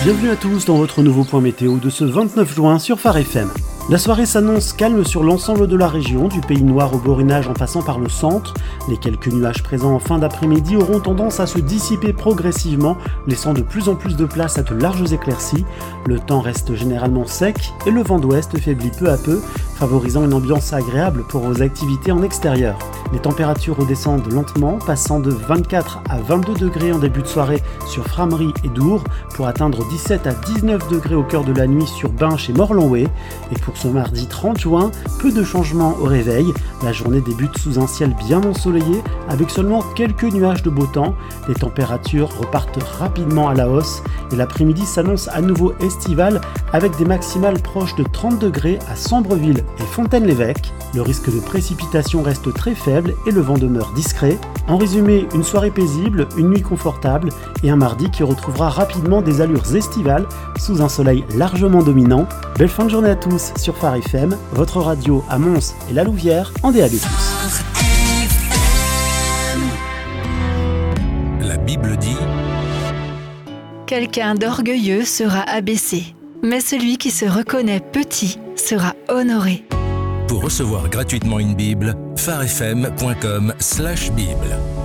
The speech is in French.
Bienvenue à tous dans votre nouveau point météo de ce 29 juin sur Phare FM. La soirée s'annonce calme sur l'ensemble de la région, du Pays Noir au Borinage en passant par le centre. Les quelques nuages présents en fin d'après-midi auront tendance à se dissiper progressivement, laissant de plus en plus de place à de larges éclaircies. Le temps reste généralement sec et le vent d'ouest faiblit peu à peu, favorisant une ambiance agréable pour vos activités en extérieur. Les températures redescendent lentement, passant de 24 à 22 degrés en début de soirée sur Frameries et Dour, pour atteindre 17 à 19 degrés au cœur de la nuit sur Binche et Morlanoué. Et pour ce mardi 30 juin, peu de changements au réveil. La journée débute sous un ciel bien ensoleillé, avec seulement quelques nuages de beau temps. Les températures repartent rapidement à la hausse et l'après-midi s'annonce à nouveau estival, avec des maximales proches de 30 degrés à Sambreville et Fontaine-l'Évêque. Le risque de précipitation reste très faible et le vent demeure discret. En résumé, une soirée paisible, une nuit confortable et un mardi qui retrouvera rapidement des allures estivales sous un soleil largement dominant. Belle fin de journée à tous sur Phare FM, votre radio à Mons et la Louvière en DAB+. La Bible dit: quelqu'un d'orgueilleux sera abaissé, mais celui qui se reconnaît petit sera honoré. Pour recevoir gratuitement une Bible, pharefm.com/Bible.